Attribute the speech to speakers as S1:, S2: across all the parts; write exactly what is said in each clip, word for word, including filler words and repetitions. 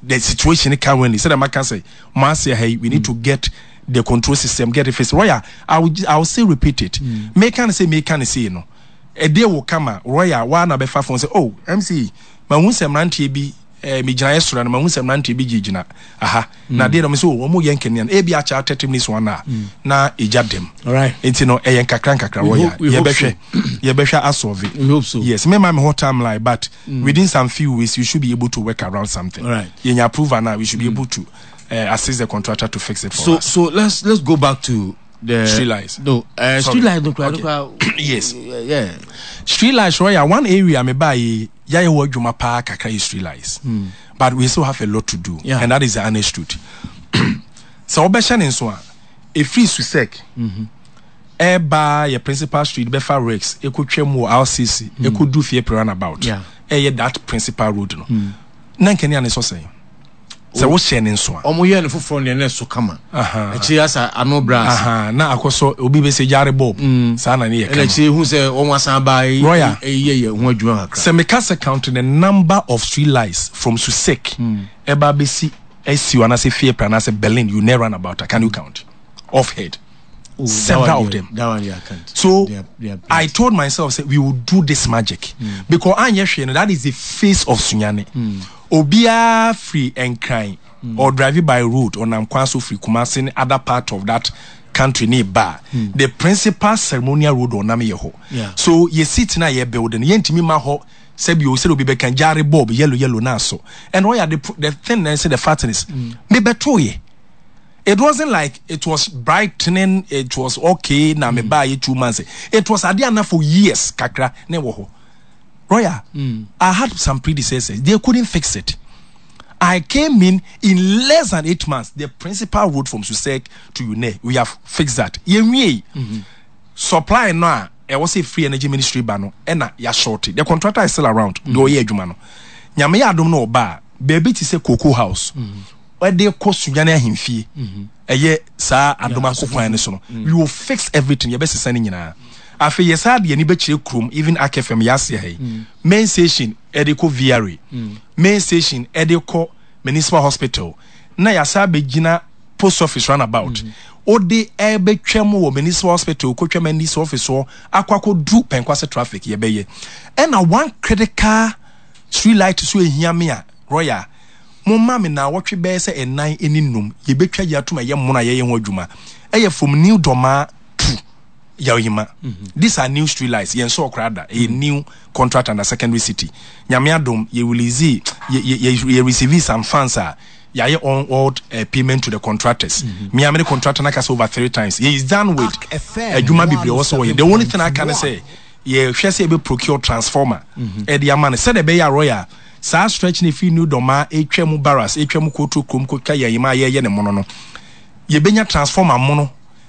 S1: the situation currently. So that I can say, Marcia, hey, we need mm. to get the control system, get it fixed. Roya, I will, I will still repeat it. Mm. Make can say, make can say, you know, a day will come. Roya, one of the five phones say, oh, M C, my won't say, man, T B. Eh mi jina esura na mahunse mnante bi gigina aha mm. na de no me so wo mo yen kenian e bia cha thirty minutes one na mm. na ejadem
S2: all right
S1: enti no e yen kakra kakra wo ya ye behwe ye behwe asolve
S2: we hope so
S1: yes me ma me hot time like but mm. within some few weeks you should be able to work around something
S2: all right
S1: yen approval now we should mm. be able to uh, assist the contractor to fix it for
S2: so
S1: us.
S2: So let's let's go back to the
S1: street lights.
S2: No, uh, street lights. No,
S1: okay. Yes,
S2: yeah, yeah.
S1: Street lights. Roya, one area me buy ya ye wo dwuma pa kakra street lights. Mm. But we still have a lot to do,
S2: yeah.
S1: and that is the honest truth. So, obeshan in so a free susek. Mm-hmm. Eba your principal street, Befa Rex, e could tremor our C C, e could do fear run about.
S2: Yeah,
S1: e that principal road. No, nan Kenyan is so saying. So what's sharing so?
S2: Omo ye no foforo ne na so kama.
S1: Aha.
S2: Echi asa ano brass.
S1: Aha. Na akoso obi be se jare bob. Sa na ne ye kama.
S2: Echi hu se o wasan ba yi e ye ye hu adwuma akra.
S1: Se me kasa count the number of street lights from Susek. Mm. Eba be si esi wana se fear plan as Berlin you never run about. Can you count? Off head. Ooh, several of them.
S2: That one I can't.
S1: So
S2: they are, they are
S1: I told myself say we will do this magic mm. because anya that is the face of Sunyane. Mm. Obia free and crying mm. or driving by road or Namkwanso free Kumasi other part of that country nearby. Mm. The principal ceremonial road on Nami Yeho.
S2: Yeah.
S1: So ye sit na ye building yentimi maho sebi o se obi be kan jare bob yellow yellow na so. And why the the thing I say the fatness mm. me beto ye. It wasn't like it was brightening, it was okay, na me buy it two months. It was adiana for years, kakra, ne woho. Roya, mm. I had some predecessors, they couldn't fix it. I came in in less than eight months. The principal road from Susek to Une, we have fixed that. Yemwe, mm-hmm. Supply now, I was a free energy ministry bano, and ya shorty. The contractor is still around, mm-hmm. do ye jumano. Nyame ya don't know ba, baby to say Cocoa House. Mm-hmm. Where they cost Sunyane himfi, a ye sa adoma kokwan so no. We will fix everything. You best sending na. Afi yes had ye ni be chire krum even akfm yase hey. Main station ediko V R A. Main station ediko municipal hospital. Na yasa be gina post office runabout. Ode e be twem wo municipal hospital ko twem municipal office so akwako du penkwase traffic ye be ye. And na one critical street light so ehia me a Roya Mumma me na watwe be se enan eninum ye betwa ya tuma ye mona ye ye ho adwuma eye from new doma two ya oyima these are new street lights ye so krada a new contract and a secondary city nyame adom ye release ye ye, ye receive some funds are ya ye on old uh, payment to the contractors me am the contractor na kasa over three times he is done with adwuma bibli also the only thing I can say ye hwe se be procure transformer e de amane se de be ya royal sa stretch ne fi new doma etwam barras etwam koto krom ko ka yayima ye ye ne mono no ye benya transformer mono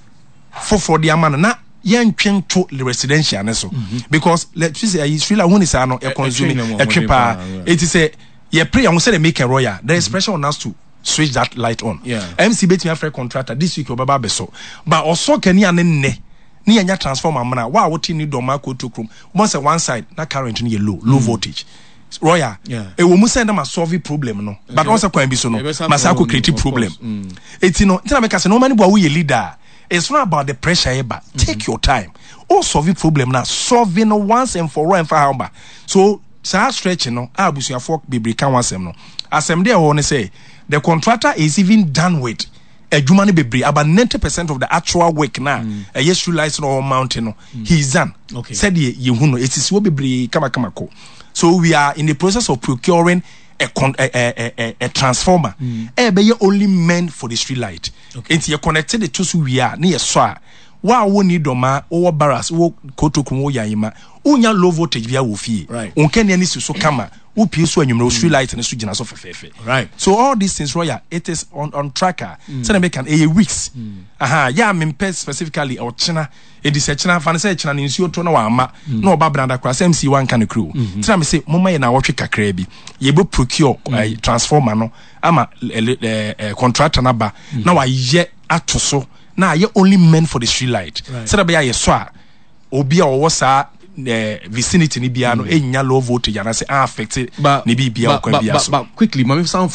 S1: foforo de amane na ye ntwen to residential ne so because let me say Sri Lanka is no e consume e twipa it is a ye pray am say the make a royal there is pressure on us to switch that light on
S2: yeah.
S1: M C betimi afre contractor this week obaba beso but also kani ane ne ni anya transformer amana wa woti ni doma koto krom once one side na current ni low low mm. voltage Roya, yeah. E wo mu send them a solve problem no. But also kwa mbi so no. Masako create problem. Mm. It's you know, tina make say no many boy we leader. It's not about the pressure eba. Mm-hmm. Take your time. All solve problem now. Solving no once and for all and for how. So sa stretch no, abusu afok bibri kan wasem no. Asem dey won say the contractor is even done with adwuma ne bebre about ninety percent of the actual work now. Mm. A yes license no mountain no. Mm. He is done.
S2: Okay.
S1: Said ye ye hu no it is wo bebre kama kama ko. So we are in the process of procuring a con- a, a, a, a transformer. Mm. Eh, be only meant for the street light. Okay. It's you connected the two so we are near swa. Wa wo ni doma o barras wo kotokum wo yanyima. Unya low voltage via wo fie.
S2: Right.
S1: Unken ni so kama. Wo pie so anwumro street light and so gina so fefefe.
S2: Right.
S1: So all these things royal it is on on tracker. Mm. So they make an a weeks. Mm. Aha, yeah me specifically or china e di se china fan se china ni nsuo to na wa ama na oba branda kra M C one kan crew. Tira me say mama ye na wotwe kakra bi. Ye be procure uh, transformer no ama uh, uh, contractor na ba na wa ye ato so na ye only meant for the street light. Right. So that be ye so a obi a wo sa the vicinity ni bia no enya low voltage and I say affect ni bia kwa bia so.
S2: But quickly mama sound